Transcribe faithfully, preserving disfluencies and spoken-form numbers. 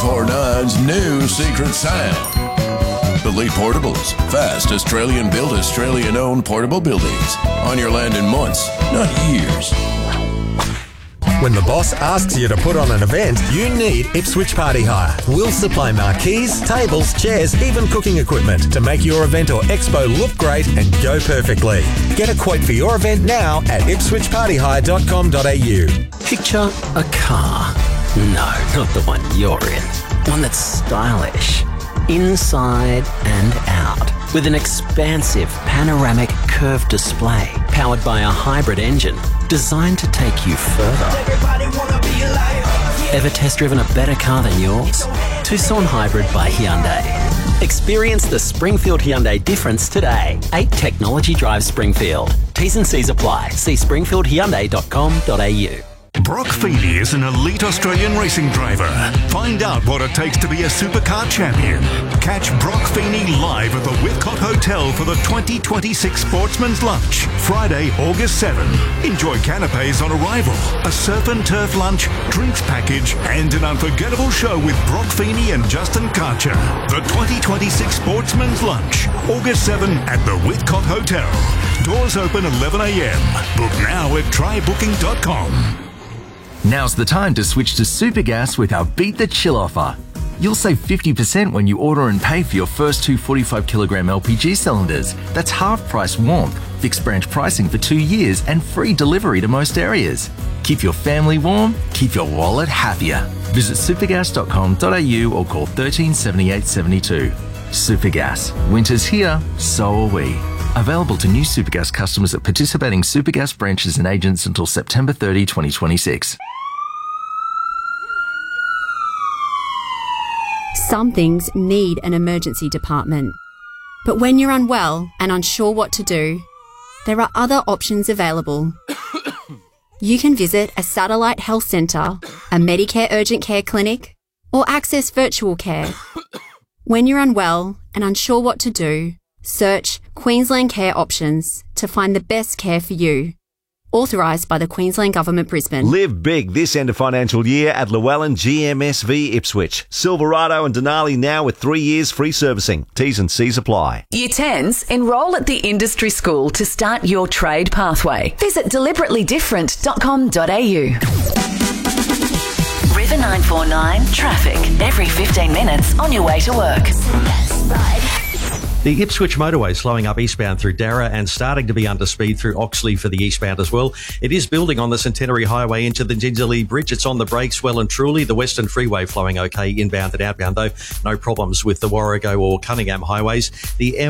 forty-nine's new secret sound. Elite Portables. Fast, Australian-built, Australian-owned portable buildings. On your land in months, not years. When the boss asks you to put on an event, you need Ipswich Party Hire. We'll supply marquees, tables, chairs, even cooking equipment to make your event or expo look great and go perfectly. Get a quote for your event now at ipswich party hire dot com dot a u. Picture a car. No, not the one you're in. One that's stylish, inside and out, with an expansive panoramic curved display powered by a hybrid engine designed to take you further. Ever test driven a better car than yours? Tucson Hybrid by Hyundai. Experience the Springfield Hyundai difference today. eight Technology Drive Springfield. T's and C's apply. See springfield hyundai dot com dot a u. Brock Feeney is an elite Australian racing driver. Find out what it takes to be a supercar champion. Catch Brock Feeney live at the Whitcott Hotel for the twenty twenty-six Sportsman's Lunch, Friday, August seventh. Enjoy canapes on arrival, a surf and turf lunch, drinks package, and an unforgettable show with Brock Feeney and Justin Karcher. The twenty twenty-six Sportsman's Lunch, August seventh at the Whitcott Hotel. Doors open eleven a m. Book now at try booking dot com. Now's the time to switch to Supergas with our Beat the Chill offer. You'll save fifty percent when you order and pay for your first two forty-five kilogram L P G cylinders. That's half price warmth, fixed branch pricing for two years and free delivery to most areas. Keep your family warm, keep your wallet happier. Visit supergas dot com dot a u or call one three seven eight seven two. Supergas. Winter's here, so are we. Available to new Supergas customers at participating Supergas branches and agents until September thirtieth, twenty twenty-six. Some things need an emergency department. But when you're unwell and unsure what to do, there are other options available. You can visit a satellite health centre, a Medicare urgent care clinic, or access virtual care. When you're unwell and unsure what to do, search Queensland Care Options to find the best care for you. Authorised by the Queensland Government, Brisbane. Live big this end of financial year at Llewellyn G M S V Ipswich. Silverado and Denali now with three years free servicing. T's and C's apply. Year tens, enrol at the industry school to start your trade pathway. Visit deliberately different dot com dot a u. River nine four nine traffic every fifteen minutes on your way to work. The Ipswich motorway slowing up eastbound through Darra and starting to be under speed through Oxley for the eastbound as well. It is building on the Centenary Highway into the Gingerley Bridge. It's on the brakes well and truly. The Western Freeway flowing okay inbound and outbound though. No problems with the Warrego or Cunningham highways. The